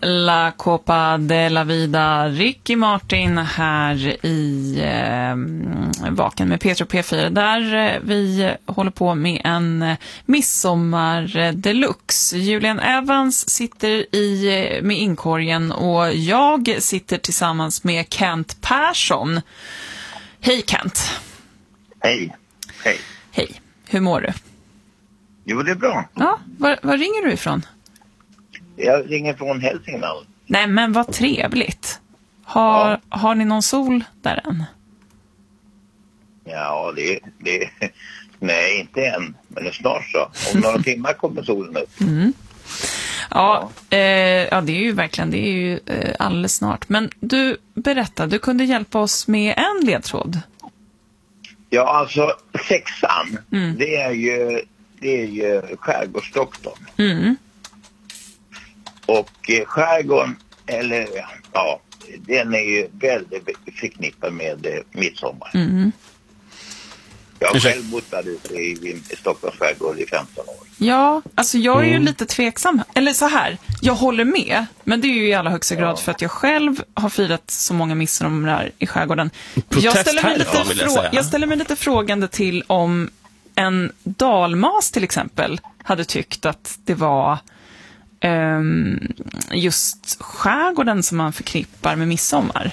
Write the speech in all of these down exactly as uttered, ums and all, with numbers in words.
La Copa de la Vida. Ricky Martin här i eh, Vaken med Peter och P fyra, där eh, vi håller på med en eh, midsommar deluxe. Julian Evans sitter i eh, med inkorgen och jag sitter tillsammans med Kent Persson. Hej Kent. Hej. Hej. Hej. Hur mår du? Jo, det är bra. Ja, var, var ringer du ifrån? Jag ringer från Hälsingland. Nej, men vad trevligt. Har, ja. har ni någon sol där än? Ja, det, det nej, inte än. Men det är snart så. Om några timmar kommer solen upp. Mm. Ja, ja. Eh, ja, det är ju verkligen, det är ju eh, alldeles snart. Men du, berätta, du kunde hjälpa oss med en ledtråd. Ja, alltså sexan, mm. det är ju, det är ju skärgårdsdoktorn. Mm. Och eh, skärgården, eller ja, den är ju väldigt förknippad med eh, midsommar. Mm. Jag har själv bott där ute i, i Stockholms skärgård i femton år. Ja, alltså jag är ju mm. lite tveksam. Eller så här, jag håller med. Men det är ju i allra högsta grad ja. för att jag själv har firat så många midsommar i skärgården. Jag ställer, mig lite här, jag, frå- jag ställer mig lite frågande till om en dalmas till exempel hade tyckt att det var um, just skärgården som man förknippar med midsommar.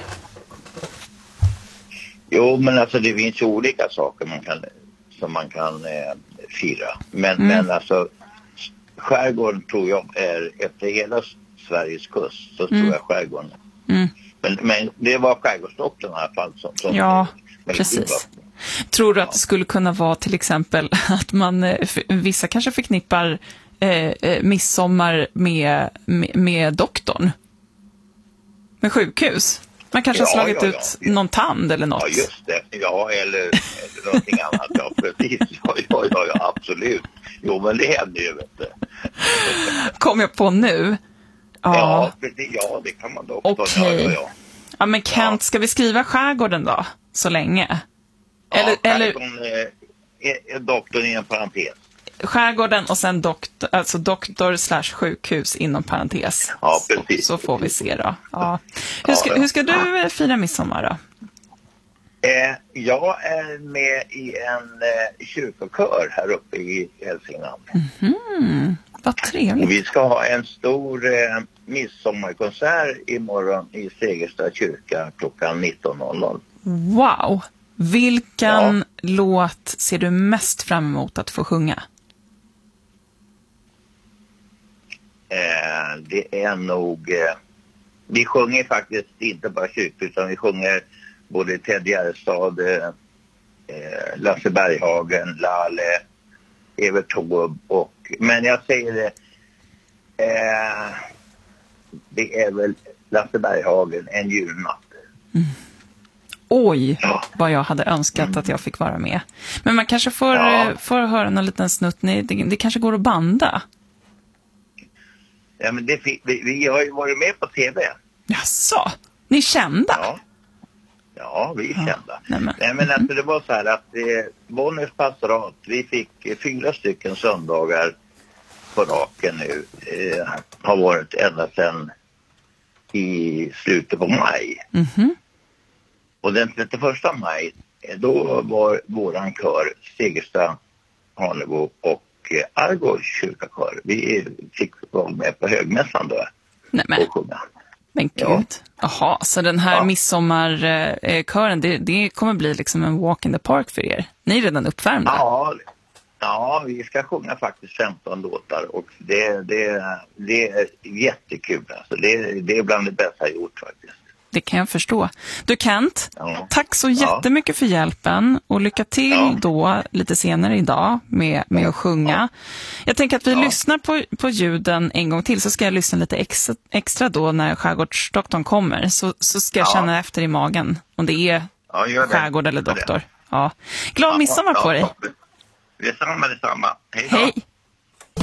Jo, men alltså det finns ju olika saker man kan, som man kan eh, fira. Men, mm. men alltså skärgården tror jag är efter hela Sveriges kust så mm. tror jag skärgården. Mm. Men, men det var skärgårdsdoktorn i alla fall som, som ja, precis. Tror du att det skulle kunna vara till exempel att man, vissa kanske förknippar eh, midsommar med, med, med doktorn? Med sjukhus? Man kanske ja, har slagit ja, ut ja. någon tand eller något. Ja, just det. Ja, eller, eller någonting annat. Ja, precis. Ja, ja, ja, ja, absolut. Jo, men det händer ju, vet du. Kom jag på nu? Ja, ja, precis. Ja, det kan man då. Okej. Ja, ja, ja. Ja, men Kent, ska vi skriva skärgården då? Så länge? Eller, ja, eller är, är doktorn i en parentes. Skärgården och sen doktor, alltså doktor slash sjukhus inom parentes. Ja, precis. Så, så får vi se då. Ja. Hur, ska, hur ska du fira midsommar då? Eh, jag är med i en eh, kyrkokör här uppe i Hälsingland. Mm-hmm. Vad trevligt. Och vi ska ha en stor eh, midsommarkonsert imorgon i Segersta kyrka klockan nitton noll noll. Wow! Vilken ja. låt ser du mest fram emot att få sjunga? Eh, det är nog... Eh, vi sjunger faktiskt inte bara kyrkor utan vi sjunger både Ted Gärdestad, eh, Lasse Berghagen, Lalle, Evert Taube och... Men jag säger det... Eh, det är väl Lasse Berghagen, En julnatt. Mm. Oj, ja. vad jag hade önskat mm. att jag fick vara med. Men man kanske får, ja. får höra en liten snutt. Det, det kanske går att banda. Ja, men det, vi, vi har ju varit med på tv. Jaså? Ni är kända? Ja, ja vi är ja. kända. Nej, men, Nej, men alltså, det var så här att eh, Bonniers pastorat, vi fick eh, fyra stycken söndagar på raken nu. Eh, har varit ända sedan i slutet på maj. Mm-hmm. Och den trettioförsta maj, då var våran kör Segersta, Hanebo och Argårds kyrkakör. Vi fick vara med på högmässan då. Nej, men. Men gud. Ja. Jaha, så den här ja. midsommarkören, det, det kommer bli liksom en walk in the park för er. Ni är redan uppvärmda. Ja, ja vi ska sjunga faktiskt femton låtar och det, det, det är jättekul. Alltså det, det är bland det bästa jag gjort faktiskt. Det kan jag förstå. Du Kent, ja. tack så jättemycket för hjälpen och lycka till ja. då lite senare idag med, med att sjunga. Ja. Jag tänker att vi ja. lyssnar på, på ljuden en gång till så ska jag lyssna lite extra, extra då när skärgårdsdoktorn kommer. Så, så ska jag ja. känna efter i magen om det är ja, det. skärgård eller doktor. Ja. Glad ja, midsommar ja, på dig. Detsamma, detsamma. Hej då. Hej.